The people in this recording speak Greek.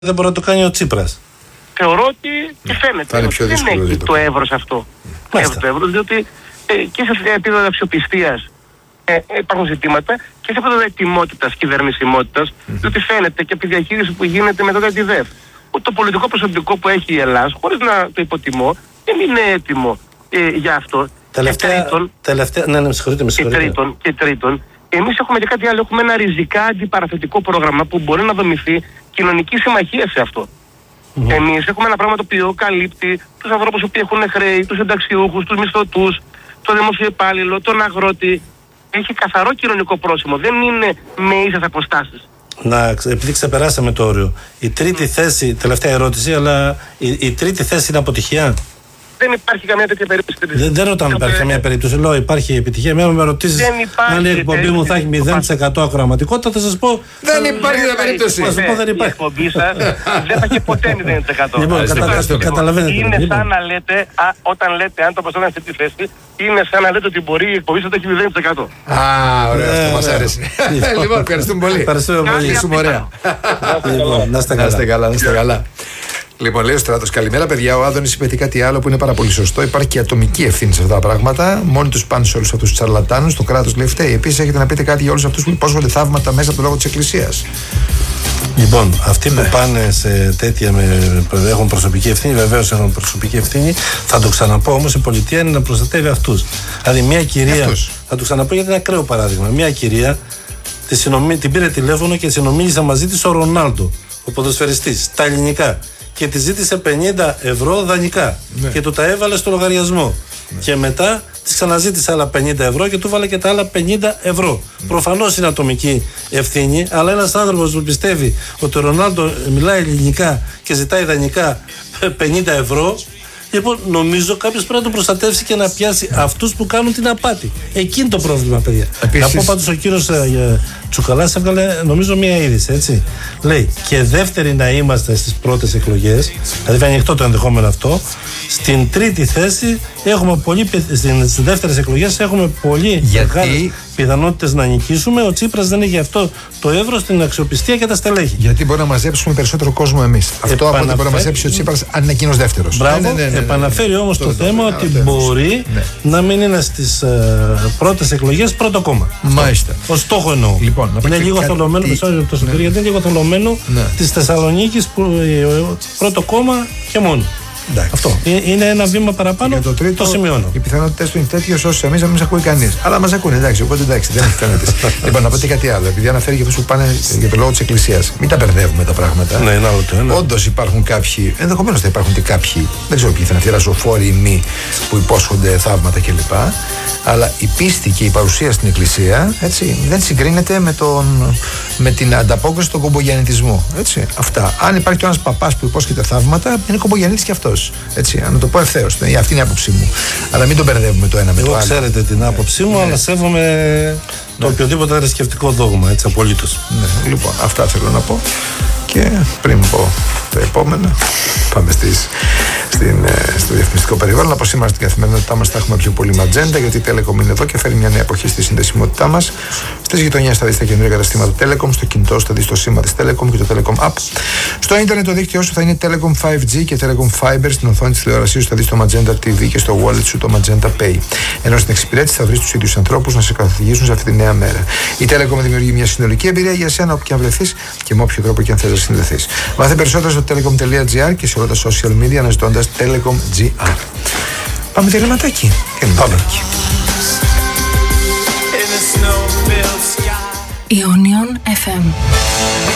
δεν μπορεί να το κάνει ο Τσίπρας. Θεωρώ ότι και φαίνεται ότι δεν έχει το εύρος αυτό. Το εύρος, διότι και σε επίπεδο αξιοπιστίας υπάρχουν ζητήματα και σε επίπεδο ετοιμότητας, κυβερνησιμότητας, διότι φαίνεται και από τη διαχείριση που γίνεται μετά την ΔΕΦ. Ότι το πολιτικό προσωπικό που έχει η Ελλάδα, χωρίς να το υποτιμώ, δεν είναι έτοιμο για αυτό. Και τρίτον, εμείς έχουμε και κάτι άλλο. Έχουμε ένα ριζικά αντιπαραθετικό πρόγραμμα που μπορεί να δομηθεί κοινωνική συμμαχία σε αυτό. Εμείς έχουμε ένα πράγμα το οποίο καλύπτει τους ανθρώπους που έχουν χρέη, τους συνταξιούχους, τους μισθωτούς, τον δημοσιοϋπάλληλο, τον αγρότη. Έχει καθαρό κοινωνικό πρόσημο. Δεν είναι με ίσες αποστάσεις. Επειδή ξεπεράσαμε το όριο, η τρίτη θέση, τελευταία ερώτηση, αλλά η τρίτη θέση είναι αποτυχία. Δεν υπάρχει καμία τέτοια περίπτωση. Δεν ρωτάω αν υπάρχει καμία περίπτωση. Λέω υπάρχει επιτυχία. Με ρωτήσεις αν η εκπομπή μου θα έχει 0% ακροαματικότητα, θα σας πω. Δεν υπάρχει περίπτωση. Θα σας πω δεν υπάρχει. Η εκπομπή σας δεν θα έχει ποτέ 0%. Λοιπόν, καταλαβαίνετε. Είναι σαν να λέτε, όταν λέτε, αν το προσθέτω σε αυτή τη θέση, είναι σαν να λέτε ότι μπορεί η εκπομπή σας να έχει 0%. Ωραία, αυτό μας άρεσε. Λοιπόν, ευχαριστούμε πολύ. Ευχαριστούμε ωραία. Να είστε καλά. Λοιπόν, λέει ο Στράτος, καλημέρα παιδιά. Ο Άδωνης είπε κάτι άλλο που είναι πάρα πολύ σωστό. Υπάρχει και ατομική ευθύνη σε αυτά τα πράγματα. Μόνοι τους πάνε σε όλους αυτούς τους τσαρλατάνους. Το κράτος λέει φταίει. Επίσης, έχετε να πείτε κάτι για όλους αυτούς που υπόσχονται θαύματα μέσα από το λόγο της Εκκλησίας. Λοιπόν, αυτοί που πάνε σε τέτοια έχουν προσωπική ευθύνη, βεβαίως έχουν προσωπική ευθύνη. Θα το ξαναπώ όμως, η πολιτεία είναι να προστατεύει αυτούς. Δηλαδή, μια κυρία. Θα το ξαναπώ γιατί είναι ακραίο παράδειγμα. Μια κυρία την πήρε τηλέφωνο και συνομίλησε μαζί της ο Ρονάλντο, ο ποδοσφαιριστής, στα ελληνικά. Και τη ζήτησε 50 ευρώ δανεικά. Και του τα έβαλε στο λογαριασμό. Και μετά τη ξαναζήτησε άλλα 50 ευρώ και του βάλε και τα άλλα 50 ευρώ. Προφανώς είναι ατομική ευθύνη, αλλά ένας άνθρωπος που πιστεύει ότι ο Ρονάλντο μιλάει ελληνικά και ζητάει δανεικά 50 ευρώ, λοιπόν, νομίζω κάποιος πρέπει να τον προστατεύσει και να πιάσει αυτούς που κάνουν την απάτη. Εκεί είναι το πρόβλημα, παιδιά. Να πω πάντως, ο κύριος Τσουκαλάς έβγαλε, νομίζω, μία είδηση, έτσι. Λέει, και δεύτεροι να είμαστε στις πρώτες εκλογές, δηλαδή ανοιχτό το ενδεχόμενο αυτό. Στην τρίτη θέση έχουμε στις δεύτερες εκλογές έχουμε πολύ μεγάλες πιθανότητες να νικήσουμε. Ο Τσίπρας δεν έχει αυτό το εύρος, την αξιοπιστία και τα στελέχη. Γιατί μπορεί να μαζέψουμε περισσότερο κόσμο εμείς. Αυτό από ό,τι μπορεί να μαζέψει ο Τσίπρας, αν είναι εκείνος δεύτερος. Μπράβο, επαναφέρει όμως το θέμα ότι μπορεί να μην είναι στις πρώτες εκλογές πρώτο κόμμα. Μάλιστα. Ο στόχο εννοώ. Λοιπόν, είναι λίγο θολωμένο, γιατί είναι λίγο θολωμένο της Θεσσαλονίκης που πρώτο κόμμα και μόνο. Εντάξει. Αυτό είναι ένα βήμα παραπάνω. Για το τρίτο, το σημειώνω. Οι πιθανότητες του είναι τέτοιες όσο εμείς να μην μας ακούει κανείς. Αλλά μας ακούνε, εντάξει, οπότε εντάξει, δεν έχει πιθανότητες. Λοιπόν, να πω και κάτι άλλο. Επειδή αναφέρει για αυτούς που πάνε για το λόγο της Εκκλησίας, μην τα μπερδεύουμε τα πράγματα. Ναι, όντως υπάρχουν κάποιοι, ενδεχομένως θα υπάρχουν και κάποιοι, δεν ξέρω ποιοι θα είναι αυτοί, ραζοφόροι ή μη, που υπόσχονται θαύματα κλπ. Αλλά η πίστη και η παρουσία στην Εκκλησία, έτσι, δεν συγκρίνεται με την ανταπόκριση στον κομπογιαννητισμό. Έτσι, αυτά. Αν υπάρχει ένας παπάς που υπόσχεται θαύματα, είναι κομπογιαννήτης κι αυτός. Έτσι, να το πω ευθέως. Αυτή είναι η άποψή μου. Αλλά μην το μπερδεύουμε το ένα με το άλλο. Ξέρετε την άποψή μου, αλλά σέβομαι το οποιοδήποτε θρησκευτικό δόγμα, έτσι, απολύτως. Ναι, λοιπόν, αυτά θέλω να πω. Και πριν πω το επόμενο, πάμε στο διαφημιστικό περιβάλλον. Από σήμερα στην καθημερινότητά μας θα έχουμε πιο πολύ ματζέντα, γιατί η Telecom είναι εδώ και φέρει μια νέα εποχή στη συνδεσιμότητά μας. Στις γειτονιές θα δεις τα καινούργια καταστήματα Telecom, στο κινητό θα δεις το σήμα της Telecom και το Telecom App. Στο ίντερνετ το δίκτυό σου θα είναι Telecom 5G και Telecom Fiber. Στην οθόνη της τηλεορασίας σου θα δεις το Magenta TV και στο wallet σου το Magenta Pay. Ενώ στην εξυπηρέτηση θα βρεις τους ίδιους ανθρώπους να σε καθοδηγήσουν σε αυτή τη νέα μέρα. Η Telecom δημιουργεί μια συνολική εμπειρία για σένα όπου και αν βρεθείς και με όποιο τρόπο και αν θες να συνδεθείς. Μάθε περισσότερα στο telecom.gr και σε όλα τα social media αναζητώντας Telecom GR. Πάμε διαλυματάκι. Ionion FM.